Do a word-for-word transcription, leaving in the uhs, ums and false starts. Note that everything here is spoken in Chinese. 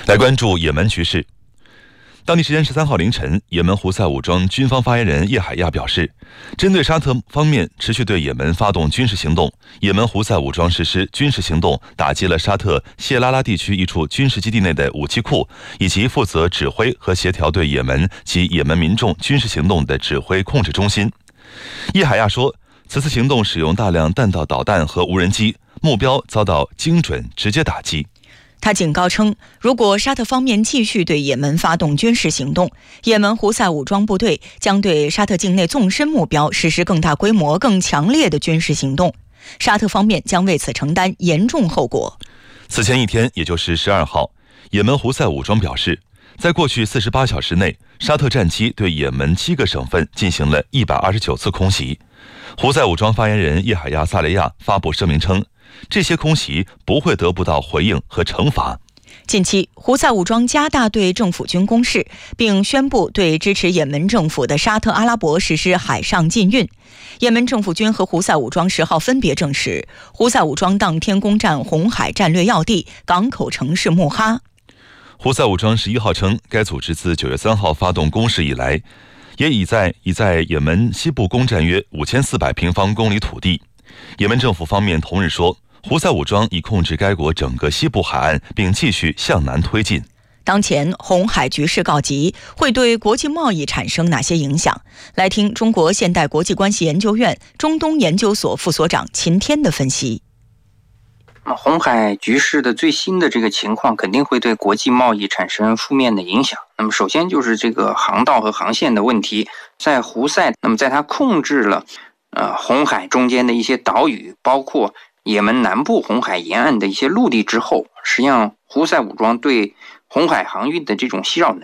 来关注也门局势。当地时间十三号凌晨，也门胡塞武装军方发言人叶海亚表示，针对沙特方面持续对也门发动军事行动，也门胡塞武装实施军事行动，打击了沙特谢拉拉地区一处军事基地内的武器库，以及负责指挥和协调对也门及也门民众军事行动的指挥控制中心。叶海亚说，此次行动使用大量弹道导弹和无人机，目标遭到精准直接打击。 他警告称，如果沙特方面继续对也门发动军事行动，也门胡塞武装部队将对沙特境内纵深目标实施更大规模、更强烈的军事行动，沙特方面将为此承担严重后果。 此前一天，也就是十二号，也门胡塞武装表示，在过去四十八小时内，沙特战机对也门七个省份进行了一百二十九次空袭。胡塞武装发言人叶海亚萨雷亚发布声明称，这些空袭不会得不到回应和惩罚。 近期，胡塞武装加大对政府军攻势，并宣布对支持也门政府的沙特阿拉伯实施海上禁运。也门政府军和胡塞武装十号分别证实，胡塞武装当天攻占红海战略要地港口城市穆哈。 胡塞武装十一号称，该组织自九月三号发动攻势以来，也已在已在也门西部攻占约五千四百平方公里土地。也门政府方面同日说，胡塞武装已控制该国整个西部海岸，并继续向南推进。 当前红海局势告急，会对国际贸易产生哪些影响？来听中国现代国际关系研究院中东研究所副所长秦天的分析。 红海局势的最新的这个情况肯定会对国际贸易产生负面的影响。那么首先就是这个航道和航线的问题，在胡塞，那么在它控制了呃红海中间的一些岛屿，包括也门南部红海沿岸的一些陆地之后，实际上胡塞武装对红海航运的这种袭扰能